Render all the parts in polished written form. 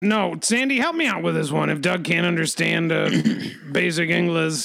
No, Sandy, help me out with this one. If Doug can't understand basic English.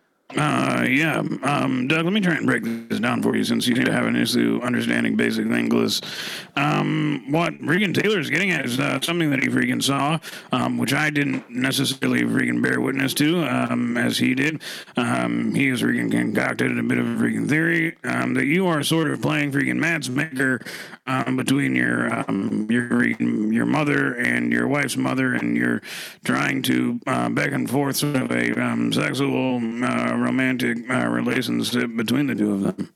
Doug, let me try and break this down for you since you seem to have an issue understanding basic English. What Regan Taylor's getting at is something that he freaking saw, which I didn't necessarily freaking bear witness to, as he did. He has freaking concocted a bit of a freaking theory, that you are sort of playing freaking matchmaker, between your mother and your wife's mother, and you're trying to back and forth sort of a sexual romantic relationship between the two of them.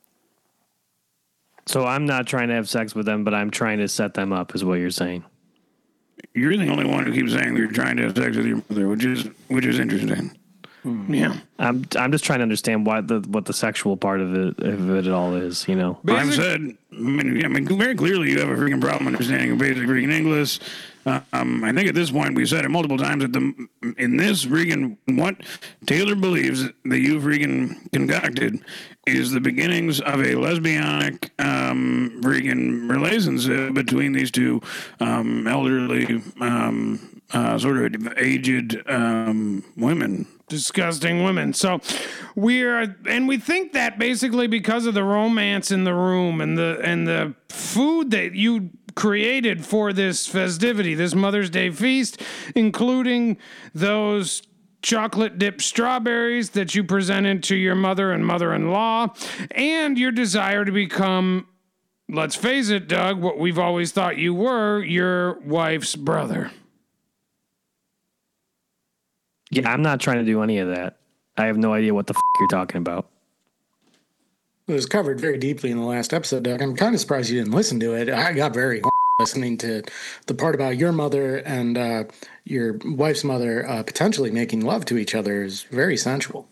So I'm not trying to have sex with them, but I'm trying to set them up, is what you're saying. You're the only one who keeps saying that you're trying to have sex with your mother, which is interesting. Yeah, I'm just trying to understand what the sexual part of it all is. You know, I've said, I mean, very clearly you have a freaking problem understanding of basic freaking English. I think at this point we've said it multiple times that in this freaking what Taylor believes that you freaking concocted is the beginnings of a lesbianic freaking relationship between these two elderly sort of aged women. Disgusting women. So we think that basically because of the romance in the room and the food that you created for this festivity, this Mother's Day feast, including those chocolate dipped strawberries that you presented to your mother and mother-in-law, and your desire to become, let's face it, Doug, what we've always thought you were, your wife's brother. Yeah, I'm not trying to do any of that. I have no idea what the you're talking about. It was covered very deeply in the last episode, Doug. I'm kind of surprised you didn't listen to it. I got very listening to the part about your mother and your wife's mother potentially making love to each other is very sensual.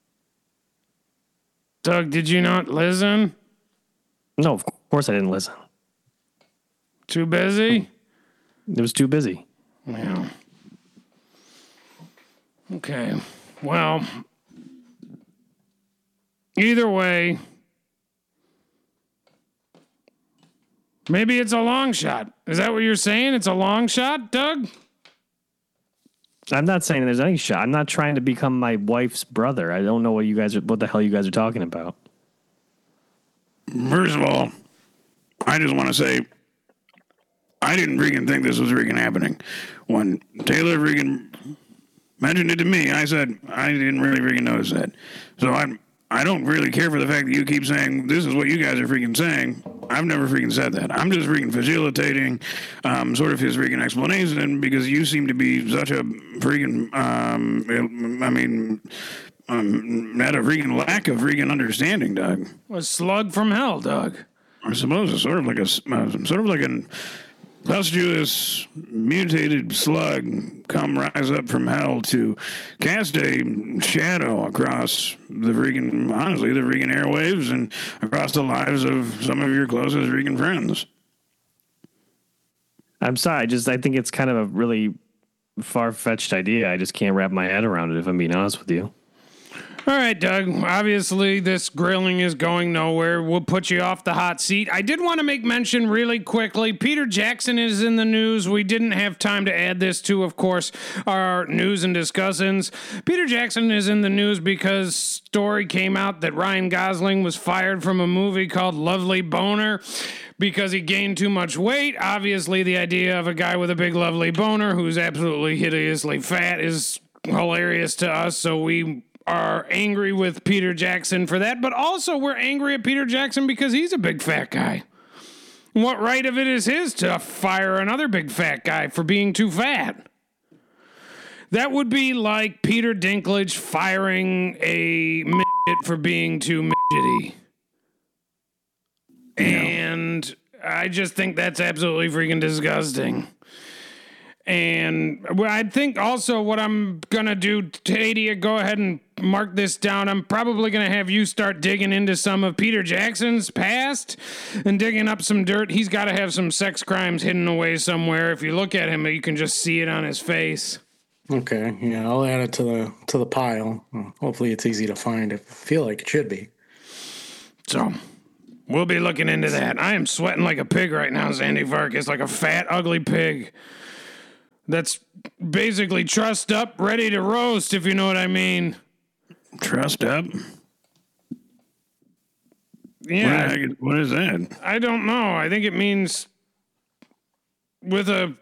Doug, did you not listen? No, of course I didn't listen. Too busy? It was too busy. Yeah. Okay. Well, either way, maybe it's a long shot. Is that what you're saying? It's a long shot, Doug? I'm not saying there's any shot. I'm not trying to become my wife's brother. I don't know what the hell you guys are talking about. First of all, I just want to say I didn't freaking think this was freaking happening. When Taylor freaking mentioned it to me, I said I didn't really freaking notice that. So I don't really care for the fact that you keep saying this is what you guys are freaking saying. I've never freaking said that. I'm just freaking facilitating sort of his freaking explanation because you seem to be such a freaking at a freaking lack of freaking understanding, Doug. A slug from hell, Doug. I suppose it's sort of like an Pustuous, mutated slug come rise up from hell to cast a shadow across the freaking airwaves and across the lives of some of your closest freaking friends. I'm sorry, I think it's kind of a really far-fetched idea. I just can't wrap my head around it, if I'm being honest with you. All right, Doug. Obviously, this grilling is going nowhere. We'll put you off the hot seat. I did want to make mention really quickly. Peter Jackson is in the news. We didn't have time to add this to, of course, our news and discussions. Peter Jackson is in the news because story came out that Ryan Gosling was fired from a movie called Lovely Boner because he gained too much weight. Obviously, the idea of a guy with a big, lovely boner who's absolutely hideously fat is hilarious to us, so we are angry with Peter Jackson for that, but also we're angry at Peter Jackson because he's a big fat guy. What right of it is his to fire another big fat guy for being too fat? That would be like Peter Dinklage firing a midget for being too midgety. And I just think that's absolutely freaking disgusting. And I think also what I'm going to do, Tadia, go ahead and mark this down. I'm probably going to have you start digging into some of Peter Jackson's past and digging up some dirt. He's got to have some sex crimes hidden away somewhere. If you look at him, you can just see it on his face. Okay, yeah, I'll add it to the pile. Hopefully it's easy to find. I feel like it should be. So we'll be looking into that. I am sweating like a pig right now, Zandy Vargas, like a fat, ugly pig. That's basically trussed up, ready to roast, if you know what I mean. Trussed up? Yeah. What is that? I don't know. I think it means with a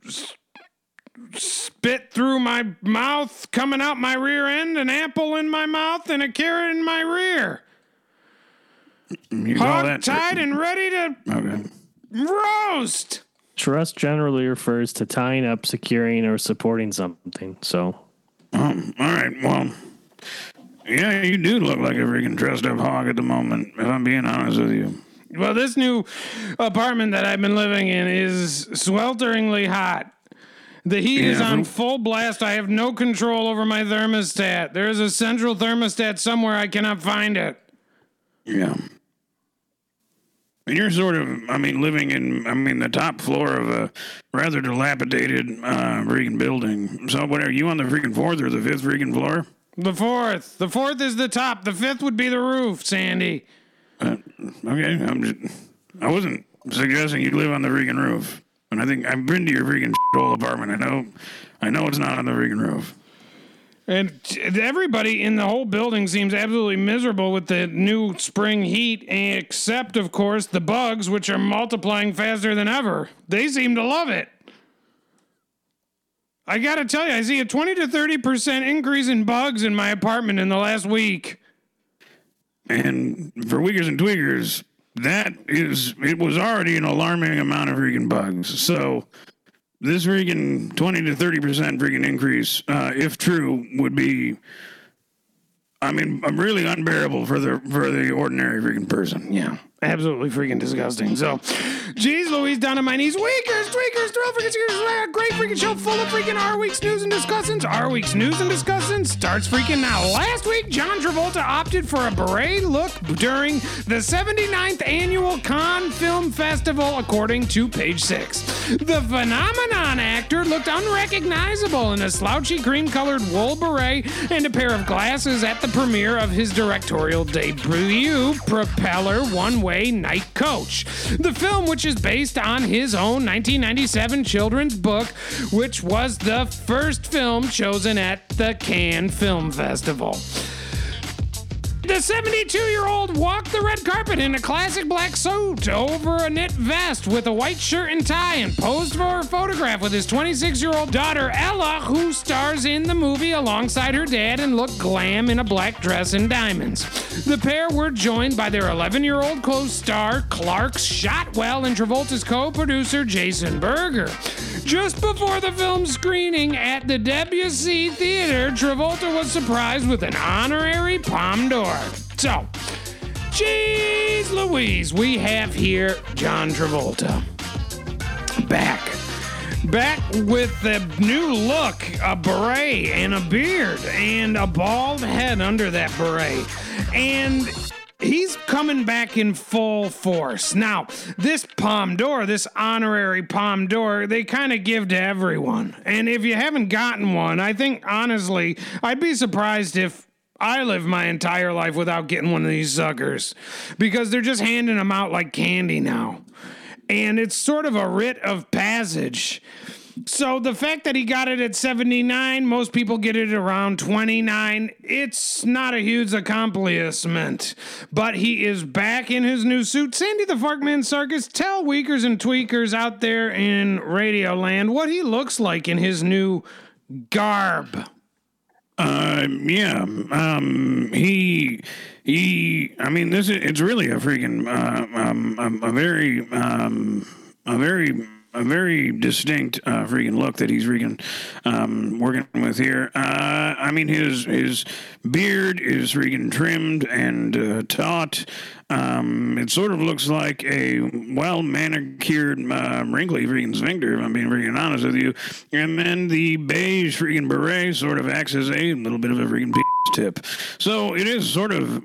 spit through my mouth, coming out my rear end, an apple in my mouth, and a carrot in my rear. You call that Hog-tied and ready to roast. Truss generally refers to tying up, securing, or supporting something. So, all right. Well, yeah, you do look like a freaking trussed up hog at the moment, if I'm being honest with you. Well, this new apartment that I've been living in is swelteringly hot. The heat is on full blast. I have no control over my thermostat. There is a central thermostat somewhere. I cannot find it. Yeah. And you're sort of, living in, the top floor of a rather dilapidated freaking building. So what are you on the freaking fourth or the fifth freaking floor? The fourth. The fourth is the top. The fifth would be the roof, Sandy. Okay. I wasn't suggesting you live on the freaking roof. And I think I've been to your freaking old apartment. I know it's not on the freaking roof. And everybody in the whole building seems absolutely miserable with the new spring heat, except, of course, the bugs, which are multiplying faster than ever. They seem to love it. I gotta tell you, I see a 20 to 30% increase in bugs in my apartment in the last week. And for Weakers and Tweakers, it was already an alarming amount of freaking bugs. So this freaking 20 to 30% freaking increase, if true, would be, really unbearable for the ordinary freaking person. Yeah, absolutely freaking disgusting. So, geez Louise, down on my knees. Weakers, tweakers, thrill freaking seekers, a great freaking show full of freaking our week's news and discussants. Our week's news and discussants starts freaking now. Last week, John Travolta opted for a beret look during the 79th annual Cannes Film Festival, according to Page 6. The phenomenon actor looked unrecognizable in a slouchy cream-colored wool beret and a pair of glasses at the premiere of his directorial debut, Propeller One-Way Night Coach. The film, which is based on his own 1997 children's book, which was the first film chosen at the Cannes Film Festival. The 72-year-old walked the red carpet in a classic black suit over a knit vest with a white shirt and tie and posed for a photograph with his 26-year-old daughter, Ella, who stars in the movie alongside her dad and looked glam in a black dress and diamonds. The pair were joined by their 11-year-old co-star, Clark Shotwell, and Travolta's co-producer, Jason Berger. Just before the film's screening at the Debussy Theater, Travolta was surprised with an honorary Palme d'Or. So, geez Louise, we have here John Travolta. Back with the new look, a beret and a beard and a bald head under that beret. And he's coming back in full force. Now, this Palme d'Or, this honorary Palme d'Or, they kind of give to everyone. And if you haven't gotten one, I think, honestly, I'd be surprised if I live my entire life without getting one of these suckers. Because they're just handing them out like candy now. And it's sort of a writ of passage. So the fact that he got it at 79, most people get it around 29. It's not a huge accomplishment, but he is back in his new suit. Sandy the Farkman Sarkis, tell Weakers and Tweakers out there in Radio Land what he looks like in his new garb. It's really a freaking, a very distinct freaking look that he's freaking working with here. His beard is freaking trimmed and taut. It sort of looks like a well-manicured, wrinkly freaking sphincter, if I'm being freaking honest with you. And then the beige freaking beret sort of acts as a little bit of a freaking tip. So it is sort of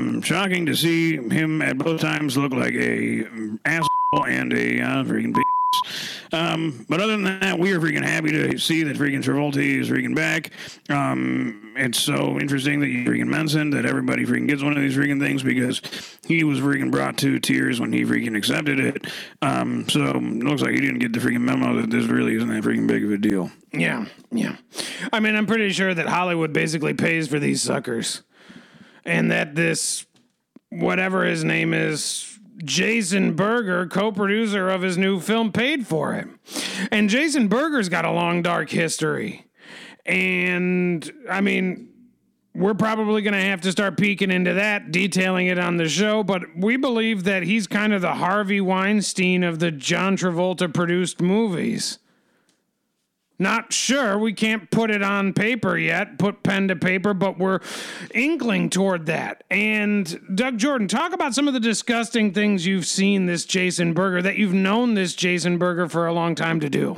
shocking to see him at both times look like a asshole and a freaking But other than that, we are freaking happy to see that freaking Travolta is freaking back. It's so interesting that you freaking mentioned that everybody freaking gets one of these freaking things because he was freaking brought to tears when he freaking accepted it. So it looks like he didn't get the freaking memo that this really isn't that freaking big of a deal. Yeah. I mean, I'm pretty sure that Hollywood basically pays for these suckers. And that this, whatever his name is, Jason Berger, co-producer of his new film, paid for it. And Jason Berger's got a long, dark history. And, I mean, we're probably going to have to start peeking into that, detailing it on the show. But we believe that he's kind of the Harvey Weinstein of the John Travolta-produced movies. Not sure. We can't put it on paper yet, put pen to paper, but we're inkling toward that. And Doug Jordan, talk about some of the disgusting things you've seen this Jason Berger, that you've known this Jason Berger for a long time to do.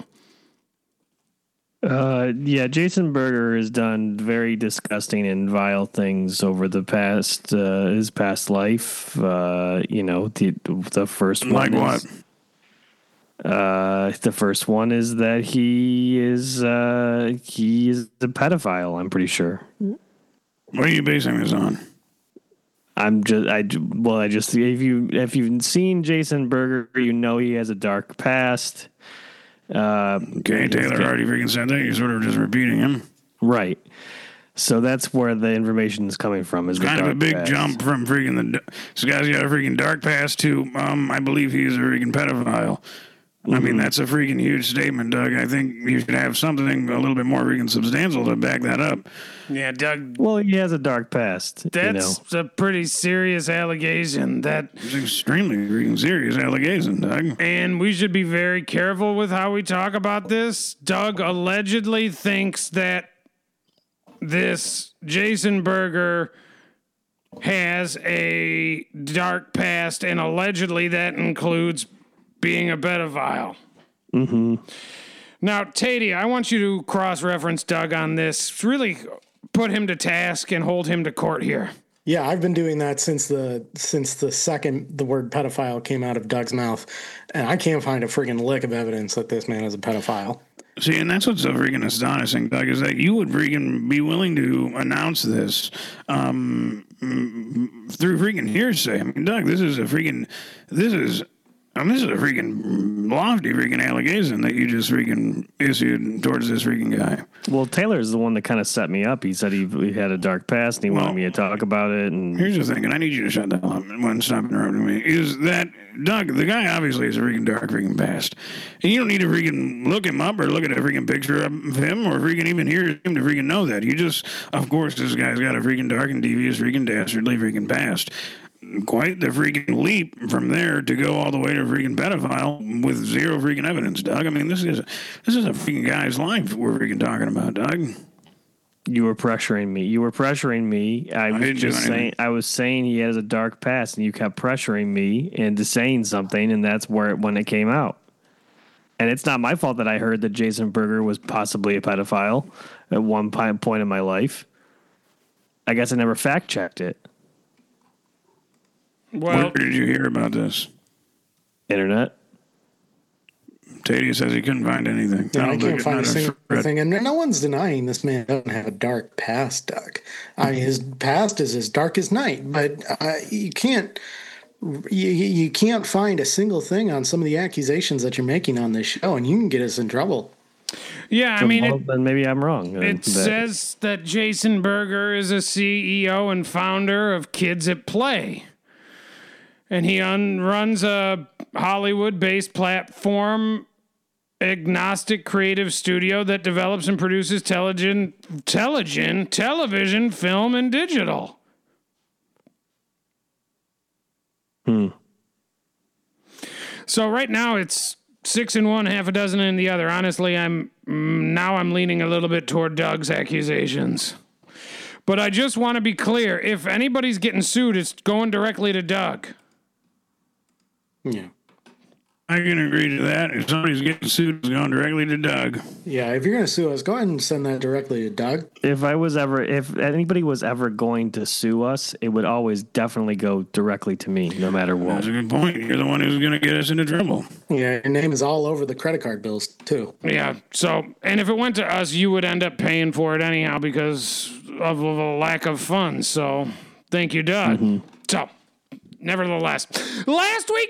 Yeah, Jason Berger has done very disgusting and vile things over the past, his past life. The first one. Like what? The first one is that he is a pedophile. I'm pretty sure. What are you basing this on? If you've seen Jason Berger, you know he has a dark past. Okay, Taylor already freaking said that. You're sort of just repeating him. Right. So that's where the information is coming from. Is kind of a big jump from freaking this guy's got a freaking dark past to I believe he's a freaking pedophile. I mean, that's a freaking huge statement, Doug. I think you should have something a little bit more freaking substantial to back that up. Yeah, Doug. Well, he has a dark past. That's a pretty serious allegation. It's extremely freaking serious allegation, Doug. And we should be very careful with how we talk about this. Doug allegedly thinks that this Jason Berger has a dark past, and allegedly that includes being a pedophile. Mm-hmm. Now, Tatey, I want you to cross-reference Doug on this. Really put him to task and hold him to court here. Yeah, I've been doing that since the second the word pedophile came out of Doug's mouth, and I can't find a friggin' lick of evidence that this man is a pedophile. See, and that's what's so freaking astonishing, Doug, is that you would freaking be willing to announce this through freaking hearsay. I mean, Doug, this is a freaking lofty freaking allegation that you just freaking issued towards this freaking guy. Well, Taylor's the one that kind of set me up. He said he had a dark past and he wanted me to talk about it. And here's the thing, and I need you to shut the hell up and stop interrupting me, is that, Doug, the guy obviously has a freaking dark freaking past. And you don't need to freaking look him up or look at a freaking picture of him or freaking even hear him to freaking know that. You just, of course, this guy's got a freaking dark and devious freaking dastardly freaking past. Quite the freaking leap from there to go all the way to a freaking pedophile with zero freaking evidence, Doug. I mean, this is a freaking guy's life we're freaking talking about, Doug. You were pressuring me. I was saying he has a dark past, and you kept pressuring me into saying something, and that's when it came out. And it's not my fault that I heard that Jason Berger was possibly a pedophile at one point in my life. I guess I never fact checked it. Well, where did you hear about this? Internet. Tatey says he couldn't find anything. Yeah, I can't find a single thing. And no one's denying this man doesn't have a dark past, Doug. I mean, his past is as dark as night, but you can't find a single thing on some of the accusations that you're making on this show, and you can get us in trouble. Yeah, I mean, then maybe I'm wrong. It says that Jason Berger is a CEO and founder of Kids at Play. And he runs a Hollywood-based platform, agnostic creative studio that develops and produces television, film, and digital. So right now it's 6 in one, half a dozen in the other. Honestly, I'm leaning a little bit toward Doug's accusations. But I just want to be clear. If anybody's getting sued, it's going directly to Doug. Yeah. I can agree to that. If somebody's getting sued, it's going directly to Doug. Yeah, if you're going to sue us, go ahead and send that directly to Doug. If anybody was ever going to sue us, it would always definitely go directly to me, no matter what. That's a good point. You're the one who's going to get us into trouble. Yeah, your name is all over the credit card bills, too. Yeah, so, and if it went to us, you would end up paying for it anyhow because of a lack of funds. So, thank you, Doug. Mm-hmm. So, nevertheless, last week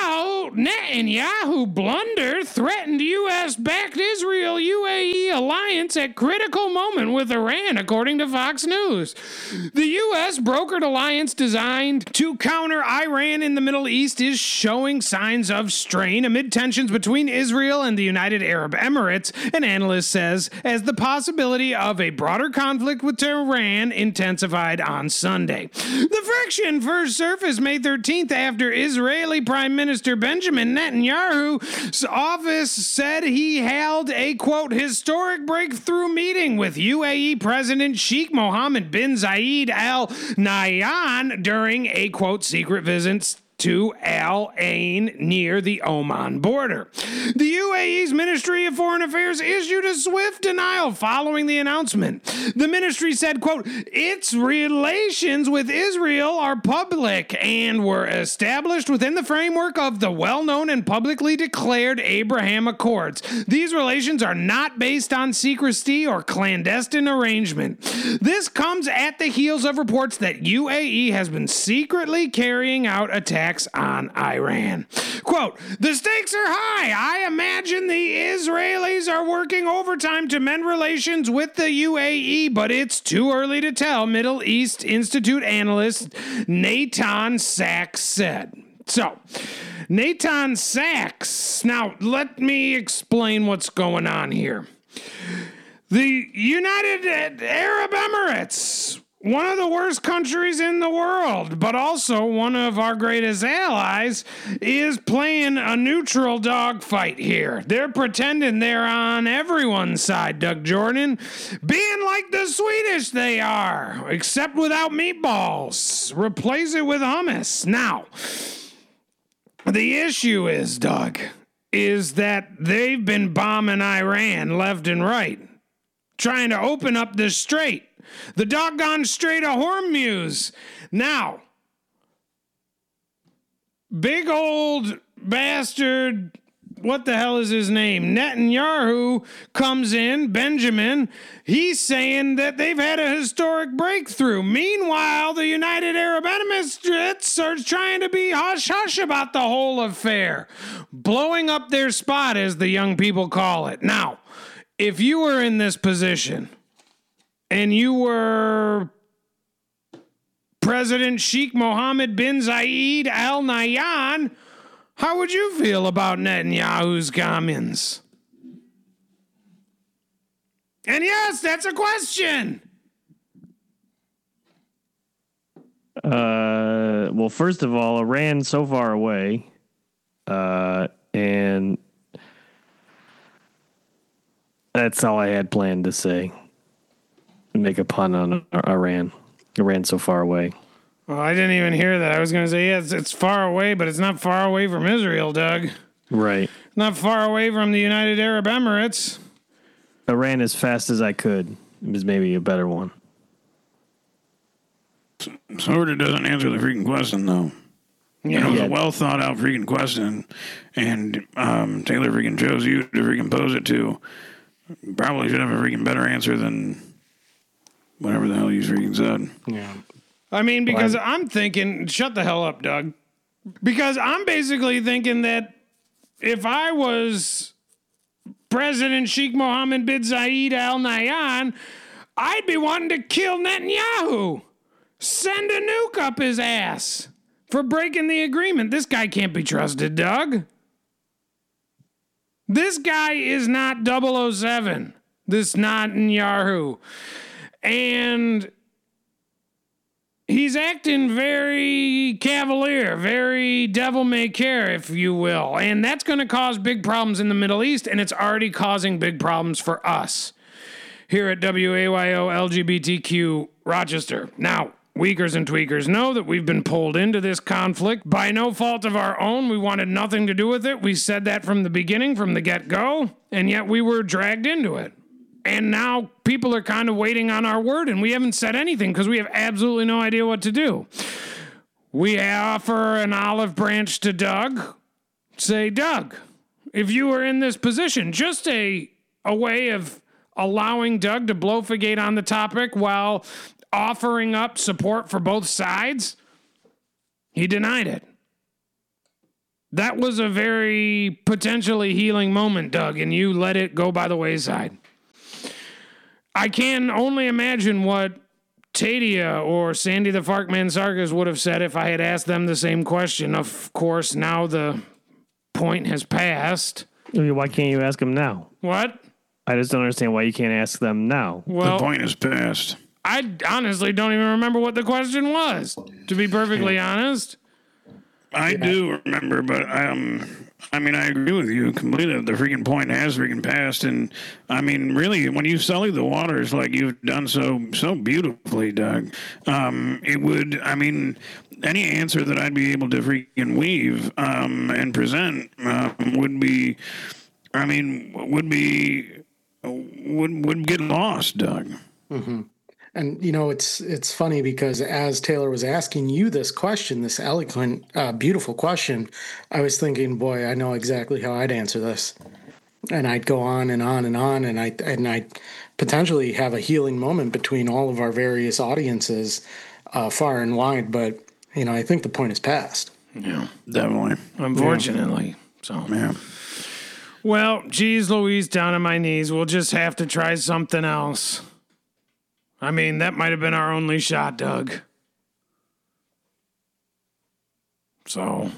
Netanyahu blunder threatened U.S.-backed Israel-UAE alliance at critical moment with Iran, according to Fox News. The U.S. brokered alliance designed to counter Iran in the Middle East is showing signs of strain amid tensions between Israel and the United Arab Emirates, an analyst says, as the possibility of a broader conflict with Tehran intensified on Sunday. The friction first surfaced May 13th after Israeli Prime Minister Benjamin Netanyahu's office said he held a, quote, historic breakthrough meeting with UAE President Sheikh Mohammed bin Zayed Al Nahyan during a, quote, secret visit to Al Ain near the Oman border. The UAE's Ministry of Foreign Affairs issued a swift denial following the announcement. The ministry said, quote, its relations with Israel are public and were established within the framework of the well-known and publicly declared Abraham Accords. These relations are not based on secrecy or clandestine arrangement. This comes at the heels of reports that UAE has been secretly carrying out attacks on Iran. Quote, the stakes are high. I imagine the Israelis are working overtime to mend relations with the UAE, but it's too early to tell, Middle East Institute analyst Natan Sachs said. So, Natan Sachs, now let me explain what's going on here. The United Arab Emirates, one of the worst countries in the world, but also one of our greatest allies, is playing a neutral dogfight here. They're pretending they're on everyone's side, Doug Jordan, being like the Swedish they are, except without meatballs. Replace it with hummus. Now, the issue is, Doug, is that they've been bombing Iran left and right, trying to open up the strait. The doggone Strait of Hormuz. Now, big old bastard, what the hell is his name? Netanyahu comes in, Benjamin. He's saying that they've had a historic breakthrough. Meanwhile, the United Arab Emirates are trying to be hush-hush about the whole affair, blowing up their spot, as the young people call it. Now, if you were in this position and you were President Sheikh Mohammed bin Zayed Al Nahyan, how would you feel about Netanyahu's comments? And yes, that's a question. Well, first of all, Iran's so far away, and that's all I had planned to say. Make a pun on Iran. Iran's so far away. Well, I didn't even hear that. I was going to say, yeah, it's far away, but it's not far away from Israel, Doug. Right. Not far away from the United Arab Emirates. I ran as fast as I could. It was maybe a better one. Sort of doesn't answer the freaking question, though. Yeah, it was a well thought out freaking question, and Taylor freaking chose you to freaking pose it to. Probably should have a freaking better answer than whatever the hell you freaking said. Yeah. I mean, because I'm thinking, shut the hell up, Doug. Because I'm basically thinking that if I was President Sheikh Mohammed bin Zayed Al Nahyan, I'd be wanting to kill Netanyahu. Send a nuke up his ass for breaking the agreement. This guy can't be trusted, Doug. This guy is not 007. This Netanyahu. And he's acting very cavalier, very devil-may-care, if you will. And that's going to cause big problems in the Middle East, and it's already causing big problems for us here at WAYO LGBTQ Rochester. Now, Weakers and tweakers know that we've been pulled into this conflict by no fault of our own. We wanted nothing to do with it. We said that from the beginning, from the get-go, and yet we were dragged into it. And now people are kind of waiting on our word, and we haven't said anything because we have absolutely no idea what to do. We offer an olive branch to Doug. Say, Doug, if you were in this position, just a way of allowing Doug to blowfigate on the topic while offering up support for both sides, he denied it. That was a very potentially healing moment, Doug, and you let it go by the wayside. I can only imagine what Tadia or Sandy the Farkman Sarkis would have said if I had asked them the same question. Of course, now the point has passed. Why can't you ask them now? What? I just don't understand why you can't ask them now. Well, the point has passed. I honestly don't even remember what the question was, to be perfectly honest. I do remember, but I agree with you completely. The freaking point has freaking passed. And I mean, really, when you sully the waters like you've done so beautifully, Doug, it would, any answer that I'd be able to freaking weave and present would get lost, Doug. Mm-hmm. And, it's funny because as Taylor was asking you this question, this eloquent, beautiful question, I was thinking, boy, I know exactly how I'd answer this. And I'd go on and on and on, and I'd potentially have a healing moment between all of our various audiences far and wide. But, I think the point is passed. Yeah, definitely. Unfortunately. So, yeah. Well, geez Louise, down on my knees. We'll just have to try something else. That might have been our only shot, Doug. So.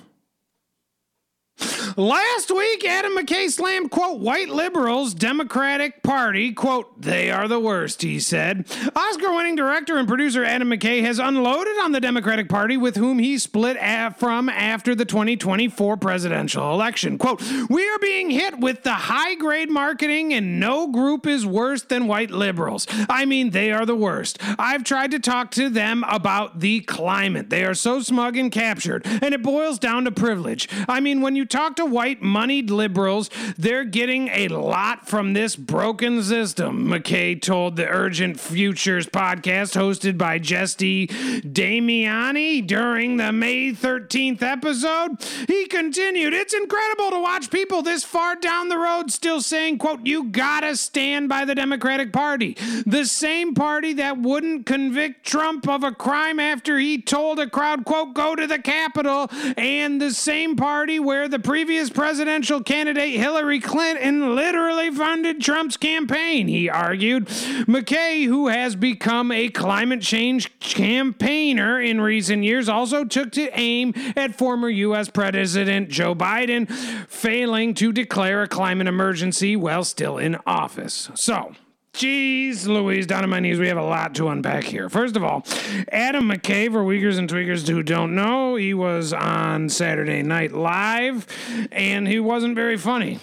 Last week, Adam McKay slammed, quote, white liberals, Democratic Party, quote, they are the worst, he said. Oscar-winning director and producer Adam McKay has unloaded on the Democratic Party with whom he split from after the 2024 presidential election. Quote, we are being hit with the high-grade marketing and no group is worse than white liberals. They are the worst. I've tried to talk to them about the climate. They are so smug and captured, and it boils down to privilege. When you talk to white moneyed liberals, they're getting a lot from this broken system, McKay told the Urgent Futures podcast hosted by Jesse Damiani during the May 13th episode. He continued, it's incredible to watch people this far down the road still saying, quote, you gotta stand by the Democratic Party. The same party that wouldn't convict Trump of a crime after he told a crowd, quote, go to the Capitol, and the same party where the previous presidential candidate Hillary Clinton literally funded Trump's campaign, he argued. McKay, who has become a climate change campaigner in recent years, also took to aim at former U.S. President Joe Biden, failing to declare a climate emergency while still in office. So, geez Louise, down on my knees, we have a lot to unpack here. First of all, Adam McKay, for Weakers and Tweakers who don't know, he was on Saturday Night Live, and he wasn't very funny.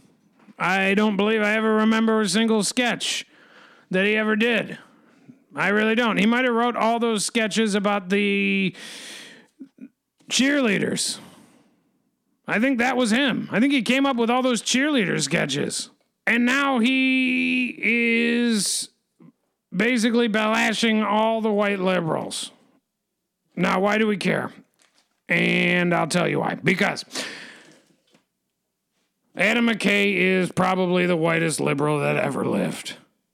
I don't believe I ever remember a single sketch that he ever did. I really don't. He might have wrote all those sketches about the cheerleaders. I think that was him. I think he came up with all those cheerleader sketches. And now he is basically bashing all the white liberals. Now, why do we care? And I'll tell you why. Because Adam McKay is probably the whitest liberal that ever lived.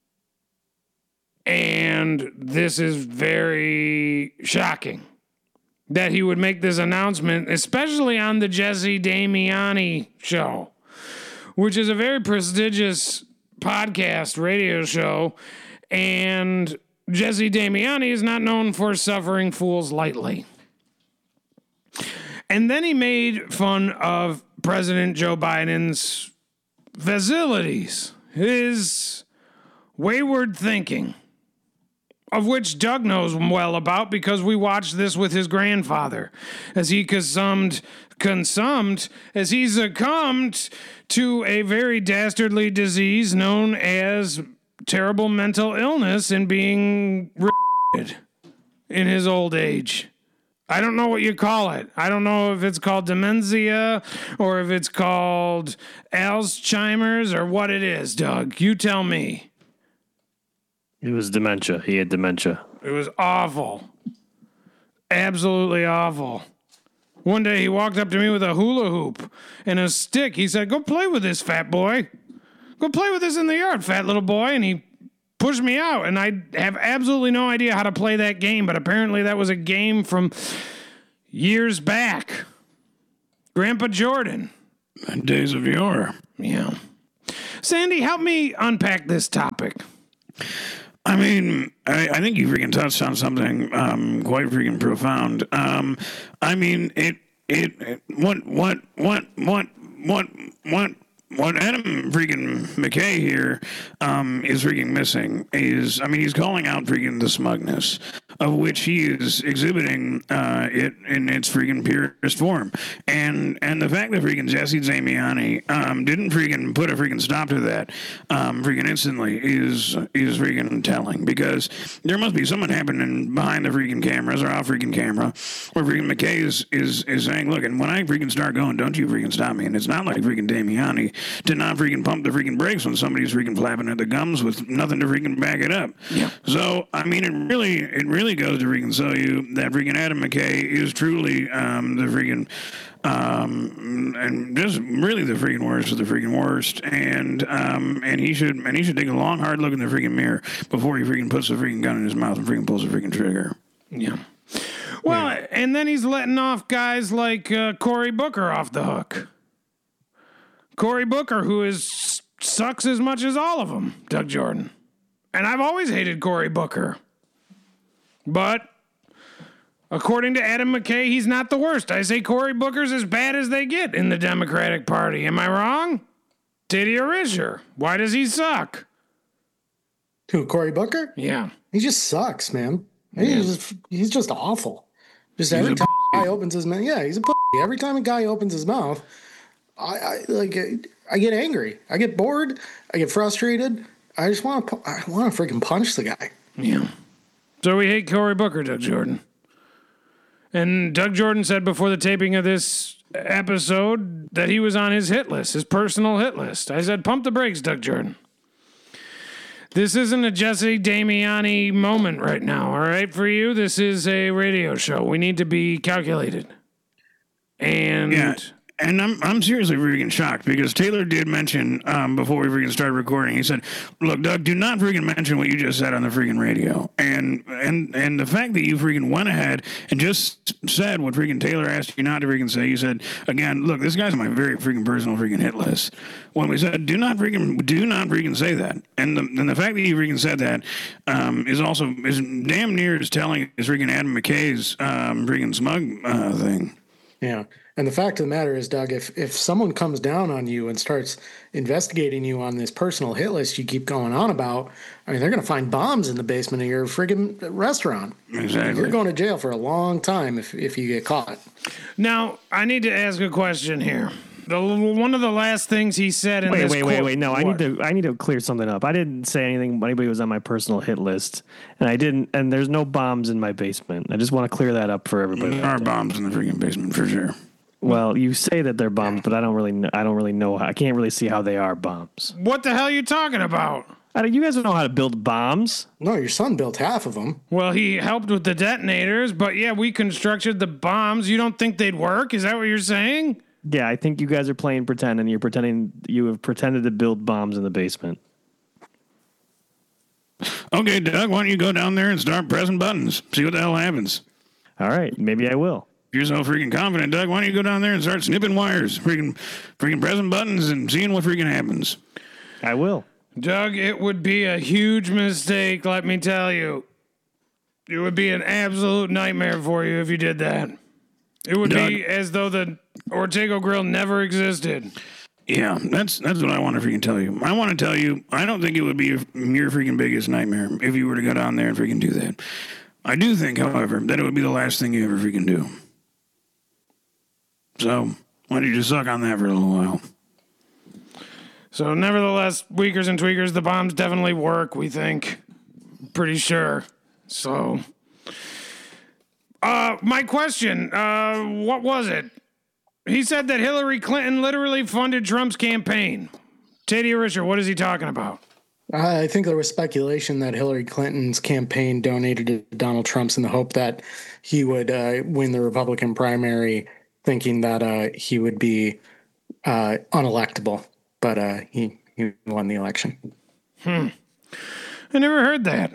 And this is very shocking that he would make this announcement, especially on the Jesse Damiani show, which is a very prestigious podcast radio show, and Jesse Damiani is not known for suffering fools lightly. And then he made fun of President Joe Biden's facilities, his wayward thinking, of which Doug knows well about because we watched this with his grandfather as he succumbed to a very dastardly disease known as terrible mental illness and being retarded. in his old age. I don't know what you call it. I don't know if it's called dementia or if it's called Alzheimer's or what it is, Doug. You tell me. It was dementia. He had dementia. It was awful. Absolutely awful. One day he walked up to me with a hula hoop and a stick. He said, "Go play with this, fat boy. Go play with this in the yard, fat little boy." And he pushed me out. And I have absolutely no idea how to play that game. But apparently that was a game from years back. Grandpa Jordan. Days of yore. Yeah. Sandy, help me unpack this topic. I mean, I think you freaking touched on something quite freaking profound. I mean, what Adam freaking McKay here is freaking missing is, I mean, he's calling out freaking the smugness of which he is exhibiting it in its freaking purest form, and the fact that freaking Jesse Damiani didn't freaking put a freaking stop to that freaking instantly is freaking telling, because there must be something happening behind the freaking cameras or off freaking camera where freaking McKay is saying, look, and when I freaking start going, don't you freaking stop me. And it's not like freaking Damiani did not freaking pump the freaking brakes when somebody's freaking flapping at the gums with nothing to freaking back it up. Yeah. So I mean, it really goes to freaking tell you that freaking Adam McKay is truly the freaking and just really the freaking worst of the freaking worst, and he should take a long hard look in the freaking mirror before he freaking puts the freaking gun in his mouth and freaking pulls the freaking trigger. Yeah. Well, and then he's letting off guys like Cory Booker off the hook. Cory Booker, who sucks as much as all of them, Doug Jordan. And I've always hated Cory Booker. But according to Adam McKay, he's not the worst. I say Cory Booker's as bad as they get in the Democratic Party. Am I wrong? Teddy Risher. Why does he suck? Who, Cory Booker? Yeah. He just sucks, man. He's just awful. Just every time a guy opens his mouth, he's a pussy. Every time a guy opens his mouth, I get angry. I get bored. I get frustrated. I want to freaking punch the guy. Yeah. So we hate Cory Booker, Doug Jordan. And Doug Jordan said before the taping of this episode that he was on his hit list, his personal hit list. I said, pump the brakes, Doug Jordan. This isn't a Jesse Damiani moment right now, all right, for you? This is a radio show. We need to be calculated. And... yeah. And I'm seriously freaking shocked, because Taylor did mention before we freaking started recording, he said, look, Doug, do not freaking mention what you just said on the freaking radio. And the fact that you freaking went ahead and just said what freaking Taylor asked you not to freaking say, you said, again, look, this guy's on my very freaking personal freaking hit list. When we said, do not freaking say that. And the fact that you freaking said that is damn near as telling as freaking Adam McKay's freaking smug thing. Yeah. And the fact of the matter is, Doug, if someone comes down on you and starts investigating you on this personal hit list you keep going on about, I mean, they're going to find bombs in the basement of your friggin' restaurant. Exactly. You're going to jail for a long time if you get caught. Now, I need to ask a question here. One of the last things he said in this quote... Wait. No, I need to clear something up. I didn't say anything. Anybody was on my personal hit list, and there's no bombs in my basement. I just want to clear that up for everybody. There are bombs in the freaking basement for sure. Well, you say that they're bombs, but I don't really know. I can't really see how they are bombs. What the hell are you talking about? You guys don't know how to build bombs. No, your son built half of them. Well, he helped with the detonators, but yeah, we constructed the bombs. You don't think they'd work? Is that what you're saying? Yeah, I think you guys are playing pretend, and you have pretended to build bombs in the basement. Okay, Doug, why don't you go down there and start pressing buttons? See what the hell happens. All right, maybe I will. You're so freaking confident, Doug. Why don't you go down there and start snipping wires, freaking pressing buttons and seeing what freaking happens? I will. Doug, it would be a huge mistake, let me tell you. It would be an absolute nightmare for you if you did that. It would be as though the Ortega Grill never existed. Yeah, that's what I want to freaking tell you. I want to tell you, I don't think it would be your freaking biggest nightmare if you were to go down there and freaking do that. I do think, however, that it would be the last thing you ever freaking do. So, why don't you just suck on that for a little while? So, nevertheless, Weakers and Tweakers, the bombs definitely work, we think. Pretty sure. So, My question, what was it? He said that Hillary Clinton literally funded Trump's campaign. Teddy Richard, what is he talking about? I think there was speculation that Hillary Clinton's campaign donated to Donald Trump's in the hope that he would win the Republican primary, thinking that he would be unelectable. But he won the election. I never heard that.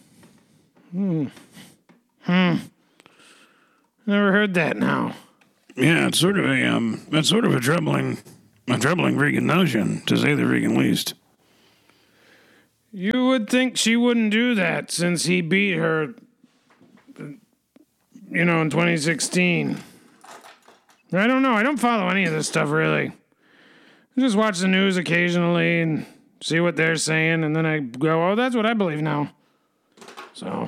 Never heard that now. Yeah, it's sort of a troubling freaking notion, to say the freaking least. You would think she wouldn't do that since he beat her, in 2016. I don't know. I don't follow any of this stuff, really. I just watch the news occasionally and see what they're saying, and then I go, oh, that's what I believe now. So,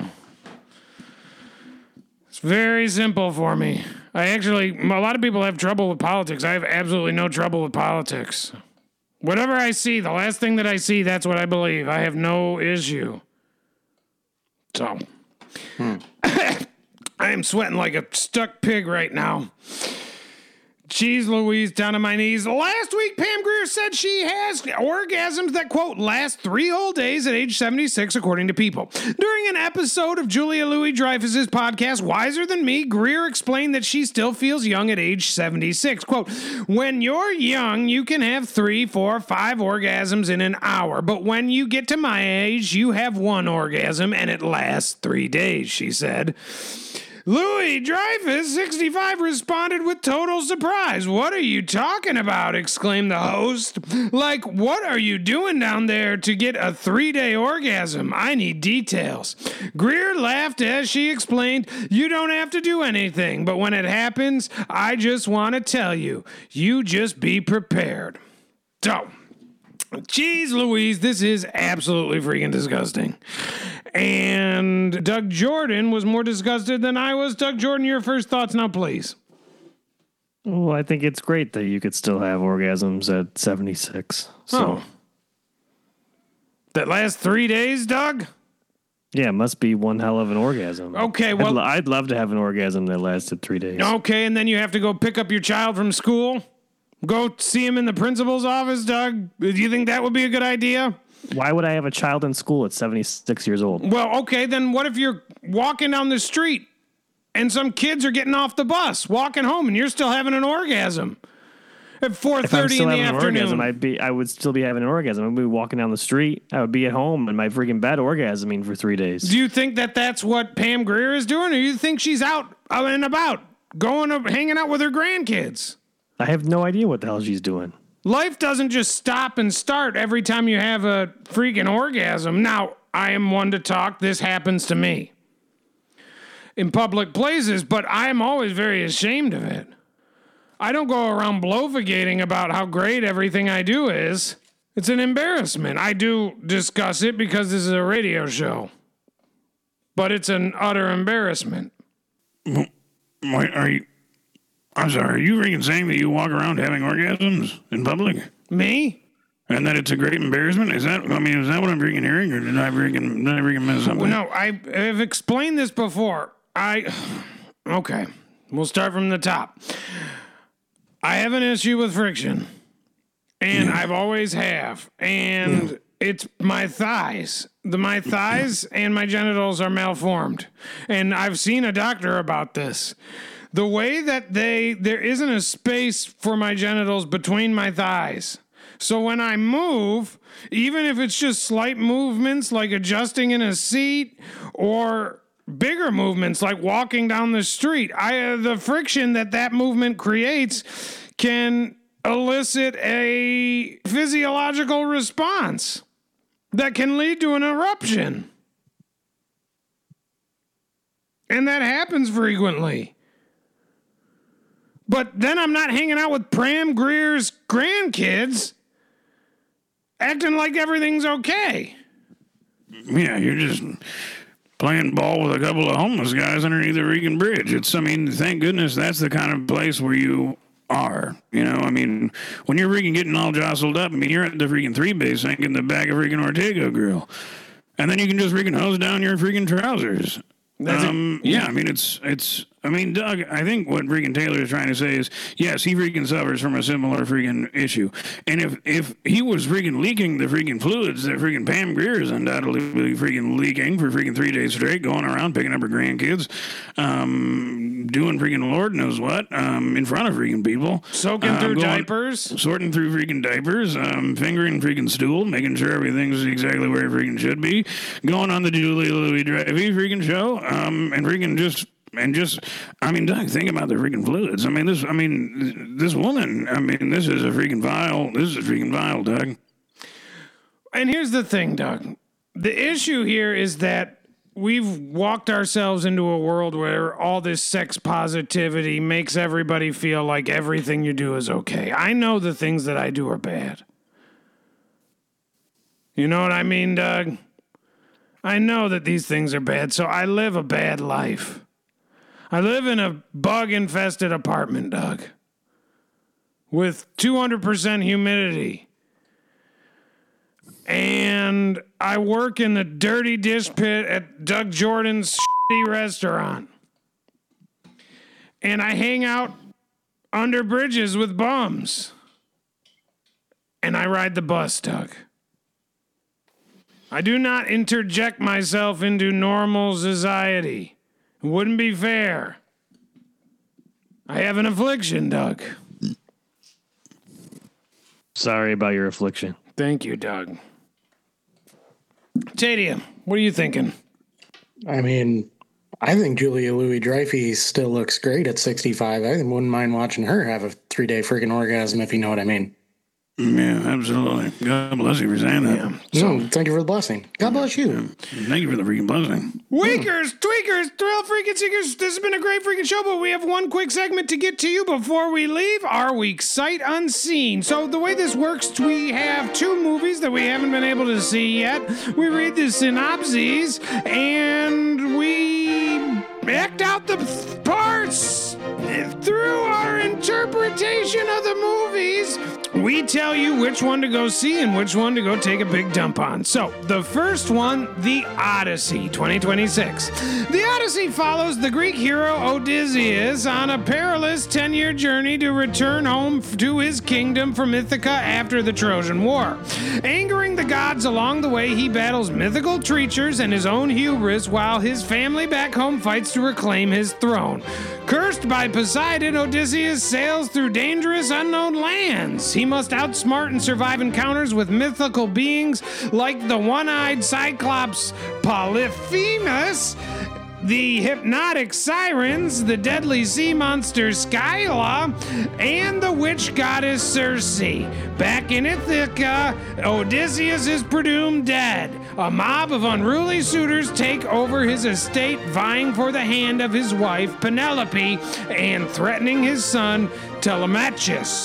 it's very simple for me. A lot of people have trouble with politics. I have absolutely no trouble with politics. Whatever I see, the last thing that I see, that's what I believe. I have no issue. So, I am sweating like a stuck pig right now. Jeez Louise, down on my knees. Last week, Pam Grier said she has orgasms that, quote, last 3 whole days at age 76, according to People. During an episode of Julia Louis-Dreyfus's podcast, Wiser Than Me, Grier explained that she still feels young at age 76. Quote, when you're young, you can have 3, 4, 5 orgasms in an hour. But when you get to my age, you have 1 orgasm and it lasts 3 days, she said. Louis Dreyfus, 65, responded with total surprise. What are you talking about? Exclaimed the host. Like, what are you doing down there to get a 3-day orgasm? I need details. Grier laughed as she explained, you don't have to do anything, but when it happens, I just want to tell you, you just be prepared. So, jeez Louise, this is absolutely freaking disgusting. And Doug Jordan was more disgusted than I was. Doug Jordan, your first thoughts now, please. Well, I think it's great that you could still have orgasms at 76. So. Oh. That last 3 days, Doug? Yeah, it must be one hell of an orgasm. Okay, well. I'd love to have an orgasm that lasted 3 days. Okay, and then you have to go pick up your child from school? Go see him in the principal's office, Doug? Do you think that would be a good idea? Why would I have a child in school at 76 years old? Well, okay, then what if you're walking down the street and some kids are getting off the bus, walking home, and you're still having an orgasm at 4:30 in the afternoon? I would still be having an orgasm. I'd be walking down the street. I would be at home in my freaking bed orgasming for 3 days. Do you think that that's what Pam Grier is doing, or do you think she's out and about, hanging out with her grandkids? I have no idea what the hell she's doing. Life doesn't just stop and start every time you have a freaking orgasm. Now, I am one to talk. This happens to me in public places, but I am always very ashamed of it. I don't go around blovigating about how great everything I do is. It's an embarrassment. I do discuss it because this is a radio show, but it's an utter embarrassment. I'm sorry, are you freaking saying that you walk around having orgasms in public? Me? And that it's a great embarrassment? Is that what I'm freaking hearing, or did I freaking miss something? No, I've explained this before. Okay, we'll start from the top. I have an issue with friction, and I've always have, and it's my thighs. My thighs and my genitals are malformed, and I've seen a doctor about this. The way that there isn't a space for my genitals between my thighs. So when I move, even if it's just slight movements like adjusting in a seat or bigger movements like walking down the street, the friction that movement creates can elicit a physiological response that can lead to an eruption. And that happens frequently. But then I'm not hanging out with Pam Grier's grandkids acting like everything's okay. Yeah, you're just playing ball with a couple of homeless guys underneath the freaking bridge. Thank goodness that's the kind of place where you are. When you're freaking getting all jostled up, you're at the freaking 3-base sink in the back of freaking Ortega Grill. And then you can just freaking hose down your freaking trousers. Yeah, I mean, it's. I mean, Doug, I think what freaking Taylor is trying to say is, yes, he freaking suffers from a similar freaking issue. And if he was freaking leaking the freaking fluids that freaking Pam Grier is undoubtedly freaking leaking for freaking 3 days straight, going around picking up her grandkids, doing freaking Lord knows what, in front of freaking people. Soaking through diapers. Sorting through freaking diapers, fingering freaking stool, making sure everything's exactly where it freaking should be, going on the Julie Louis Dreyfus freaking show, and freaking just, I mean, Doug, think about the freaking fluids. This woman, this is a freaking vial, Doug. And here's the thing, Doug. The issue here is that we've walked ourselves into a world where all this sex positivity makes everybody feel like everything you do is okay. I know the things that I do are bad. You know what I mean, Doug? I know that these things are bad, so I live a bad life. I live in a bug-infested apartment, Doug, with 200% humidity. And I work in the dirty dish pit at Doug Jordan's shitty restaurant. And I hang out under bridges with bums. And I ride the bus, Doug. I do not interject myself into normal society. It wouldn't be fair. I have an affliction, Doug. Sorry about your affliction. Thank you, Doug. Tadia, what are you thinking? I mean, I think Julia Louis-Dreyfus still looks great at 65. I wouldn't mind watching her have a 3-day freaking orgasm, if you know what I mean. Yeah, absolutely. God bless you for saying that. Yeah. So, thank you for the blessing. God bless you. Yeah. Thank you for the freaking blessing. Tweakers, thrill freaking seekers. This has been a great freaking show, but we have one quick segment to get to you before we leave. Our week's sight unseen. So the way this works, we have 2 movies that we haven't been able to see yet. We read the synopses and we act out the parts through our interpretation of the movies. We tell you which one to go see and which one to go take a big dump on. So, the first one, The Odyssey, 2026. The Odyssey follows the Greek hero Odysseus on a perilous 10-year journey to return home to his kingdom from Ithaca after the Trojan War. Angering the gods along the way, he battles mythical creatures and his own hubris while his family back home fights to reclaim his throne. Cursed by Poseidon, Odysseus sails through dangerous unknown lands. He must outsmart and survive encounters with mythical beings like the one-eyed Cyclops Polyphemus, the hypnotic sirens, the deadly sea monster Scylla, and the witch goddess Circe. Back in Ithaca, Odysseus is presumed dead. A mob of unruly suitors take over his estate, vying for the hand of his wife Penelope and threatening his son Telemachus.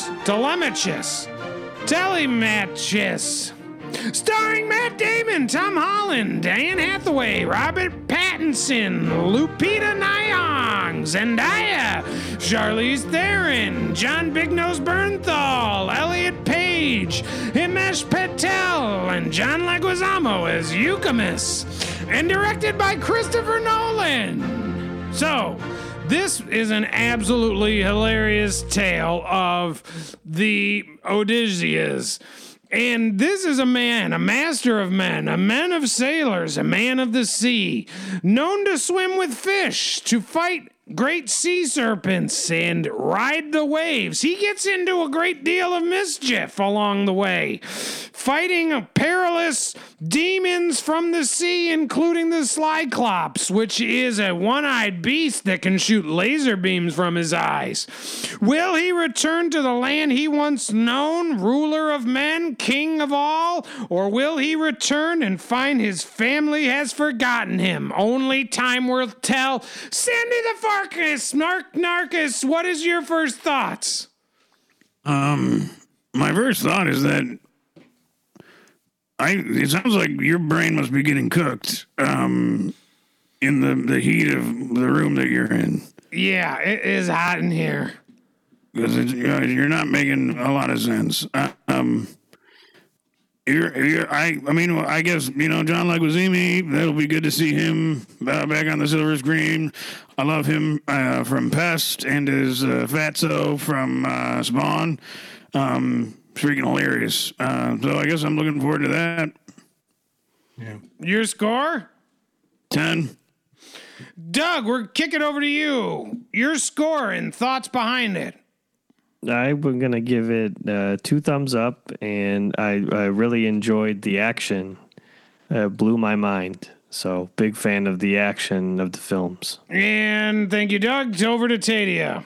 Starring Matt Damon, Tom Holland, Diane Hathaway, Robert Pattinson, Lupita Nyong'o, Zendaya, Charlize Theron, John Big Nose Bernthal, Elliot Page, Himesh Patel, and John Leguizamo as Eucamus, and directed by Christopher Nolan. So, this is an absolutely hilarious tale of the Odysseus. And this is a man, a master of men, a man of sailors, a man of the sea, known to swim with fish, to fight great sea serpents, and ride the waves. He gets into a great deal of mischief along the way, fighting perilous demons from the sea, including the Cyclops, which is a one-eyed beast that can shoot laser beams from his eyes. Will he return to the land he once known, ruler of men, king of all? Or will he return and find his family has forgotten him? Only time will tell. Sandy the Farkas, Narcus, what is your first thoughts? My first thought is that it sounds like your brain must be getting cooked in the heat of the room that you're in. Yeah, it is hot in here. Because you're not making a lot of sense. I guess, John Leguizamo, that'll be good to see him back on the silver screen. I love him from Pest and his Fatso from Spawn. Freaking hilarious. So I guess I'm looking forward to that. Yeah. Your score? 10. Doug, we're kicking over to you. Your score and thoughts behind it. I'm going to give it 2 thumbs up, and I really enjoyed the action. Blew my mind. So, big fan of the action of the films. And thank you, Doug. It's over to Tadia.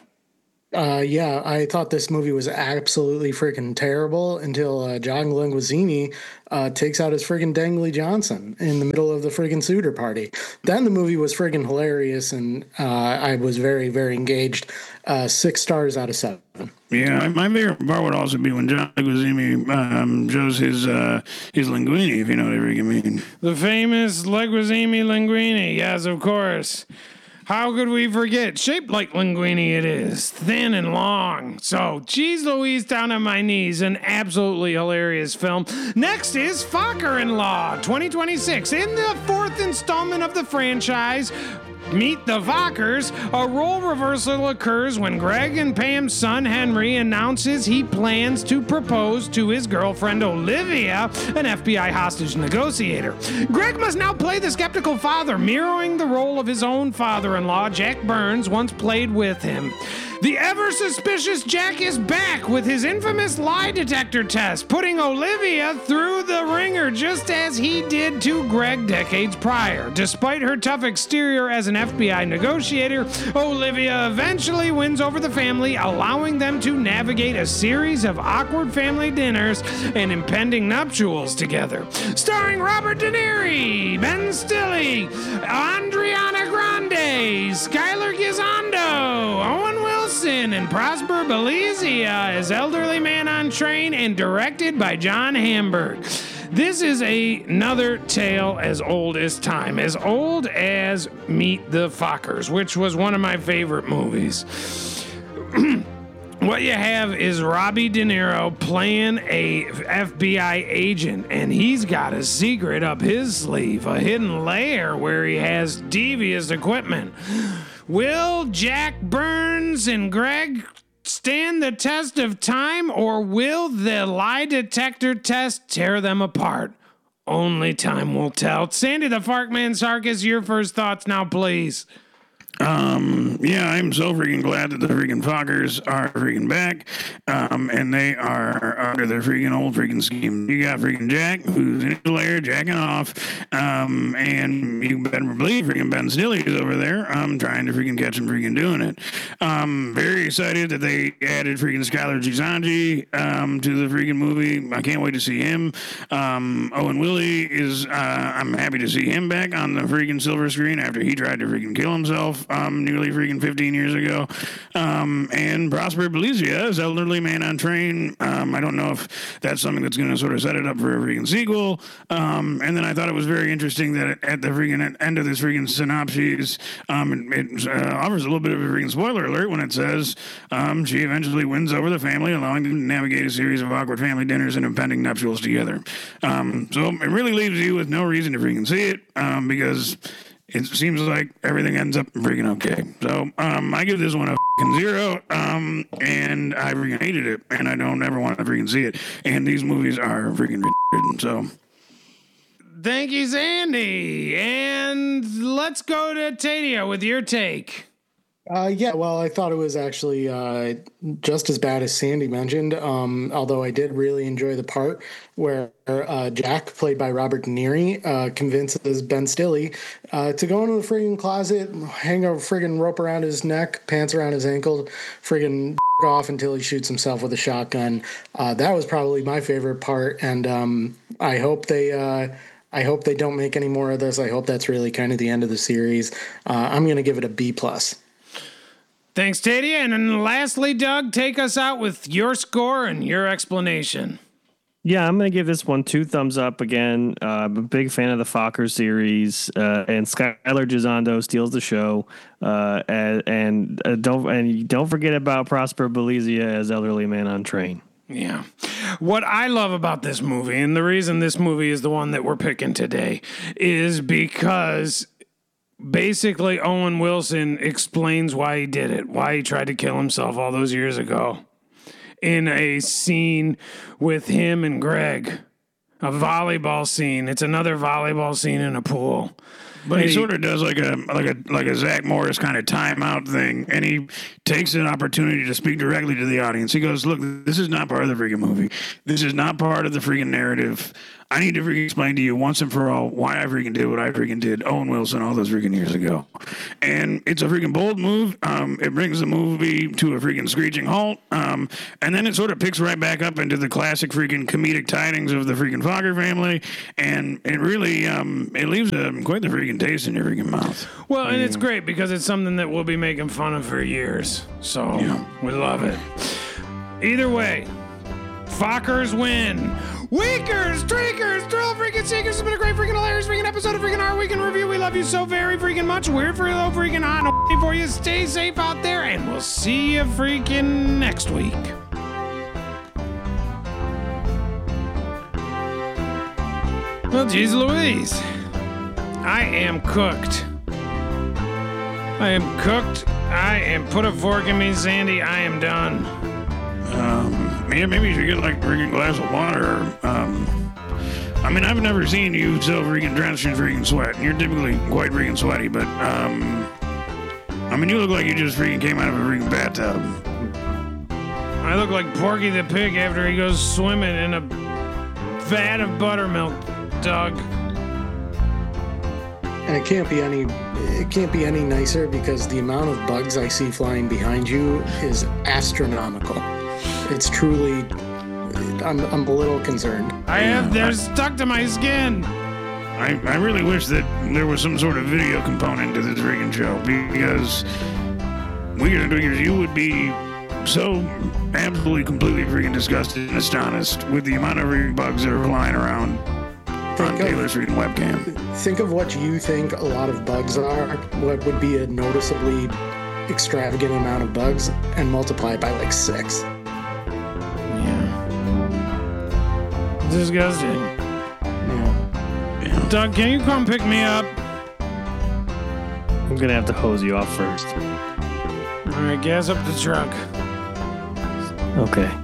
Yeah, I thought this movie was absolutely freaking terrible until John Leguizamo takes out his friggin' Dangly Johnson in the middle of the friggin' suitor party. Then the movie was friggin' hilarious, and I was very, very engaged. 6 stars out of 7. Yeah, my favorite part would also be when John Leguizamo shows his linguine, if you know what I mean. The famous Leguizamo linguine, yes, of course. How could we forget? Shaped like linguine it is, thin and long. So, geez Louise, down on my knees, an absolutely hilarious film. Next is Focker-in-Law, 2026. In the 4th installment of the franchise, Meet the Fockers, a role reversal occurs when Greg and Pam's son Henry announces he plans to propose to his girlfriend Olivia, an FBI hostage negotiator. Greg must now play the skeptical father, mirroring the role of his own father-in-law, Jack Burns, once played with him. The ever-suspicious Jack is back with his infamous lie detector test, putting Olivia through the ringer just as he did to Greg decades prior. Despite her tough exterior as an FBI negotiator, Olivia eventually wins over the family, allowing them to navigate a series of awkward family dinners and impending nuptials together. Starring Robert De Niro, Ben Stille, Adriana Grande, Skylar Gisondo, Owen Wilson, and Prosper Belizia as elderly man on train, and directed by John Hamburg. This is another tale as old as time, as old as Meet the Fockers, which was one of my favorite movies. What you have is Robbie De Niro playing a FBI agent, and he's got a secret up his sleeve, a hidden lair where he has devious equipment. Will Jack Burns and Greg stand the test of time, or will the lie detector test tear them apart? Only time will tell. Sandy the Farkman Sarkis, your first thoughts now, please. Yeah, I'm so freaking glad that the freaking Fockers are freaking back, and they are under their freaking old freaking scheme. You got freaking Jack, who's in his lair, jacking off, and you better believe freaking Ben Stille is over there, trying to freaking catch him freaking doing it. Very excited that they added freaking Skylar Gisondo, to the freaking movie. I can't wait to see him. Owen Willie is, I'm happy to see him back on the freaking silver screen after he tried to freaking kill himself. Nearly freaking 15 years ago. And Prosper Belizia is elderly man on train. I don't know if that's something that's going to sort of set it up for a freaking sequel. And then I thought it was very interesting that at the freaking end of this freaking synopsis, it offers a little bit of a freaking spoiler alert when it says she eventually wins over the family, allowing them to navigate a series of awkward family dinners and impending nuptials together. So it really leaves you with no reason to freaking see it, because it seems like everything ends up freaking okay. So I give this one a freaking 0, and I freaking hated it, and I don't ever want to freaking see it. And these movies are freaking so. Thank you, Sandy. And let's go to Tadia with your take. Yeah, well, I thought it was actually just as bad as Sandy mentioned, although I did really enjoy the part where Jack, played by Robert De Niro, convinces Ben Stille to go into the friggin' closet, hang a friggin' rope around his neck, pants around his ankle, friggin' off until he shoots himself with a shotgun. That was probably my favorite part, and I hope they don't make any more of this. I hope that's really kind of the end of the series. I'm going to give it a B+. Thanks, Tadia. And then lastly, Doug, take us out with your score and your explanation. Yeah, I'm going to give this one 2 thumbs up again. I'm a big fan of the Fokker series, and Skylar Gisondo steals the show. And don't forget about Prosper Belizia as elderly man on train. Yeah. What I love about this movie, and the reason this movie is the one that we're picking today, is because basically Owen Wilson explains why he did it, why he tried to kill himself all those years ago. In a scene with him and Greg, a volleyball scene. It's another volleyball scene in a pool. But he sort of does like a Zach Morris kind of timeout thing, and he takes an opportunity to speak directly to the audience. He goes, "Look, this is not part of the freaking movie. This is not part of the freaking narrative. I need to freaking explain to you once and for all why I freaking did what I freaking did, Owen Wilson, all those freaking years ago." And it's a freaking bold move. It brings the movie to a freaking screeching halt. And then it sort of picks right back up into the classic freaking comedic tidings of the freaking Fogger family. And it really, it leaves quite the freaking taste in your freaking mouth. Well, and it's great because it's something that we'll be making fun of for years. So we love it. Either way, Fockers win. Weakers, Streakers, Thrill Freaking Seekers. It's been a great freaking hilarious freaking episode of freaking Our Week in Review. We love you so very freaking much. We're for low freaking hot and for you. Stay safe out there, and we'll see you freaking next week. Well, geez Louise. I am cooked. I am cooked. I am put a fork in me, Sandy. I am done. Yeah, maybe you should get like a freaking glass of water. I mean, I've never seen you so freaking drenched in freaking sweat. You're typically quite freaking sweaty, but I mean, you look like you just freaking came out of a freaking bathtub. I look like Porky the Pig after he goes swimming in a vat of buttermilk, Doug. And it can't be any nicer because the amount of bugs I see flying behind you is astronomical. It's truly, I'm a little concerned. They're stuck to my skin. I really wish that there was some sort of video component to this freaking show because you would be so absolutely completely freaking disgusted and astonished with the amount of freaking bugs that are flying around on Taylor's freaking webcam. Think of what you think a lot of bugs are, what would be a noticeably extravagant amount of bugs, and multiply it by like 6. Disgusting. Yeah. Doug, can you come pick me up? I'm gonna have to hose you off first. All right, gas up the truck. Okay.